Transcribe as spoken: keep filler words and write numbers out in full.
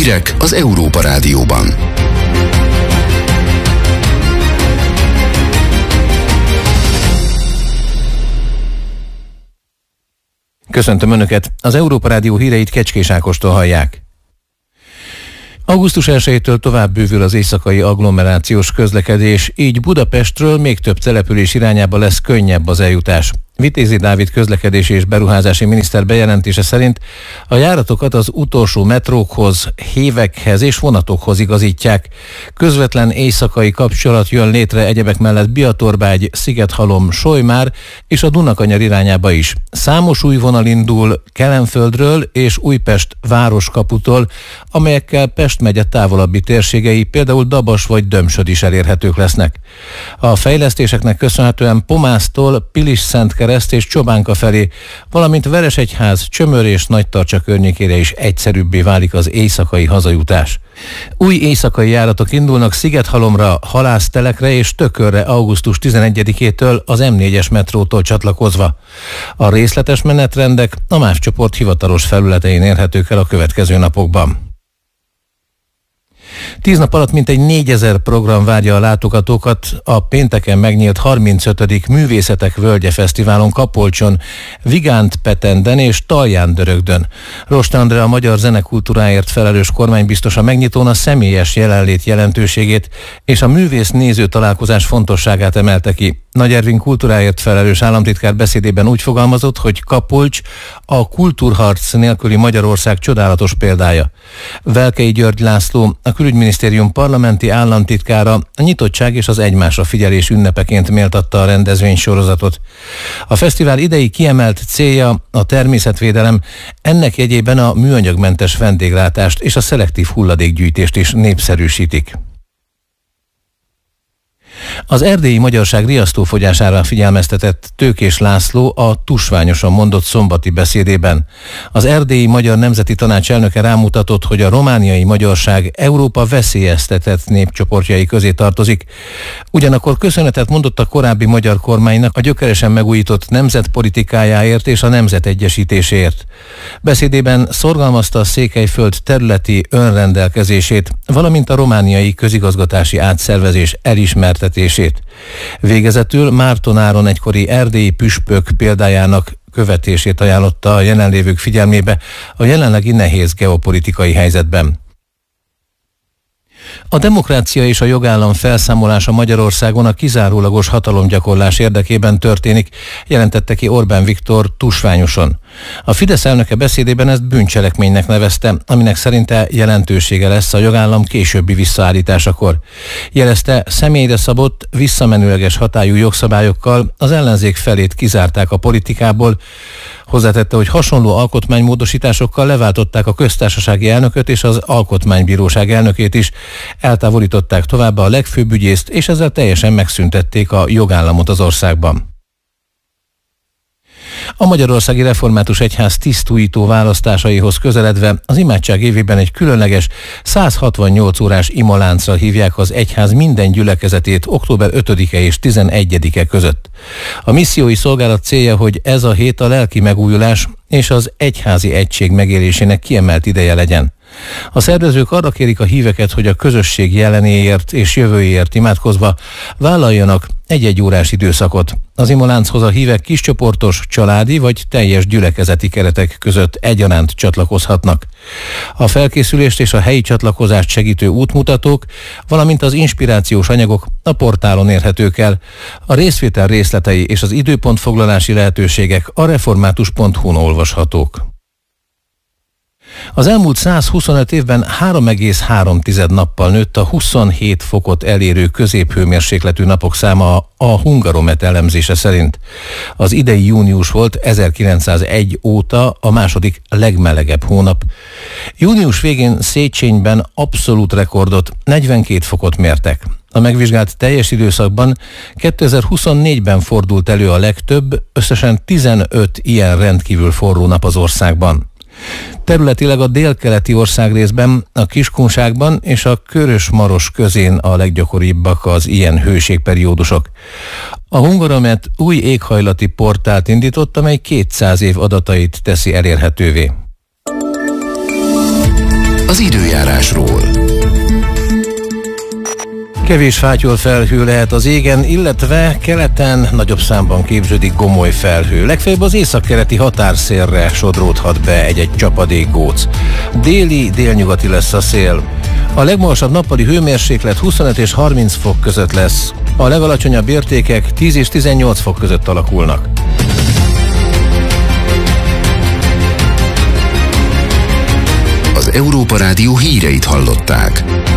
Hírek az Európa Rádióban. Köszöntöm Önöket! Az Európa Rádió híreit Kecskés Ákostól hallják. augusztus elsejétől tovább bővül az éjszakai agglomerációs közlekedés, így Budapestről még több település irányába lesz könnyebb az eljutás. Vitézi Dávid közlekedési és beruházási miniszter bejelentése szerint a járatokat az utolsó metrókhoz, hévekhez és vonatokhoz igazítják. Közvetlen éjszakai kapcsolat jön létre egyebek mellett Biatorbágy, Szigethalom, Solymár és a Dunakanyar irányába is. Számos új vonal indul Kelenföldről és Újpest városkaputól, amelyekkel Pest megye távolabbi térségei, például Dabas vagy Dömsöd is elérhetők lesznek. A fejlesztéseknek köszönhetően Pomásztól Pilis-Szentkereszt és Csobánka felé, valamint Veresegyház, Csömör és Nagytarcsa környékére is egyszerűbbé válik az éjszakai hazajutás. Új éjszakai járatok indulnak Szigethalomra, Halásztelekre és Tökörre augusztus tizenegyedikétől az em négyes metrótól csatlakozva. A részletes menetrendek a MÁV csoport hivatalos felületein érhetők el a következő napokban. Tíz nap alatt mintegy négyezer program várja a látogatókat a pénteken megnyílt harmincötödik Művészetek Völgye Fesztiválon Kapolcson, Vigánt-Petenden és Talján-Dörögdön. Rost Andrea, a magyar zenekultúráért felelős kormánybiztos a megnyitón a személyes jelenlét jelentőségét és a művész-néző találkozás fontosságát emelte ki. Nagy Ervin kultúráért felelős államtitkár beszédében úgy fogalmazott, hogy Kapolcs a kultúrharc nélküli Magyarország csodálatos példája. Velkei György László, a Külügyminisztérium parlamenti államtitkára a nyitottság és az egymásra figyelés ünnepeként méltatta a rendezvénysorozatot. A fesztivál idei kiemelt célja a természetvédelem, ennek jegyében a műanyagmentes vendéglátást és a szelektív hulladékgyűjtést is népszerűsítik. Az erdélyi magyarság riasztófogyására figyelmeztetett Tőkés László a tusványosan mondott szombati beszédében. Az Erdélyi Magyar Nemzeti Tanács elnöke rámutatott, hogy a romániai magyarság Európa veszélyeztetett népcsoportjai közé tartozik. Ugyanakkor köszönetet mondott a korábbi magyar kormánynak a gyökeresen megújított nemzetpolitikájáért és a nemzet egyesítéséért. Beszédében szorgalmazta a Székelyföld területi önrendelkezését, valamint a romániai közigazgatási átszervezés elismertetését. Végezetül Márton Áron egykori erdélyi püspök példájának követését ajánlotta a jelenlévők figyelmébe a jelenlegi nehéz geopolitikai helyzetben. A demokrácia és a jogállam felszámolása Magyarországon a kizárólagos hatalomgyakorlás érdekében történik, jelentette ki Orbán Viktor tusványosan. A Fidesz elnöke beszédében ezt bűncselekménynek nevezte, aminek szerinte jelentősége lesz a jogállam későbbi visszaállításakor. Jelezte, személyre szabott, visszamenőleges hatályú jogszabályokkal az ellenzék felét kizárták a politikából. Hozzátette, hogy hasonló alkotmánymódosításokkal leváltották a köztársasági elnököt és az alkotmánybíróság elnökét is, eltávolították továbbá a legfőbb ügyészt, és ezzel teljesen megszüntették a jogállamot az országban. A Magyarországi Református Egyház tisztújító választásaihoz közeledve az imádság évében egy különleges száz hatvannyolc órás imaláncra hívják az egyház minden gyülekezetét október ötödike és tizenegyedike között. A missziói szolgálat célja, hogy ez a hét a lelki megújulás és az egyházi egység megélésének kiemelt ideje legyen. A szervezők arra kérik a híveket, hogy a közösség jelenéért és jövőjéért imádkozva vállaljanak egy-egy órás időszakot. Az imalánchoz a hívek kiscsoportos, családi vagy teljes gyülekezeti keretek között egyaránt csatlakozhatnak. A felkészülést és a helyi csatlakozást segítő útmutatók, valamint az inspirációs anyagok a portálon érhetők el. A részvétel részletei és az időpontfoglalási lehetőségek a református pont hu-n olvashatók. Az elmúlt száz huszonöt évben három egész három nappal nőtt a huszonhét fokot elérő középhőmérsékletű napok száma a Hungaromet elemzése szerint. Az idei június volt ezerkilencszázegy óta a második legmelegebb hónap. Június végén Széchenyben abszolút rekordot, negyvenkét fokot mértek. A megvizsgált teljes időszakban kétezer-huszonnégyben fordult elő a legtöbb, összesen tizenöt ilyen rendkívül forró nap az országban. Területileg a délkeleti országrészben, a Kiskunságban és a Körös-Maros közén a leggyakoribbak az ilyen hőségperiódusok. A Hungaromet új éghajlati portált indított, amely kétszáz év adatait teszi elérhetővé. az időjárásról. Kevés fátyol felhő lehet az égen, illetve keleten nagyobb számban képződik gomoly felhő. Legfeljebb az északkeleti határszélre sodródhat be egy-egy csapadékgóc. Déli, délnyugati lesz a szél. A legmagasabb nappali hőmérséklet huszonöt és harminc fok között lesz. A legalacsonyabb értékek tíz és tizennyolc fok között alakulnak. Az Európa Rádió híreit hallották.